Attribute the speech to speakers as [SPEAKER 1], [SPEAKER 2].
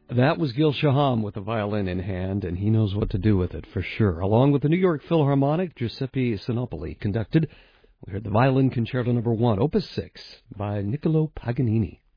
[SPEAKER 1] That was Gil Shaham with the violin in hand, and he knows what to do with it for sure. Along with the New York Philharmonic, Giuseppe Sinopoli conducted. We heard the Violin Concerto No. 1, Opus 6, by Niccolo Paganini.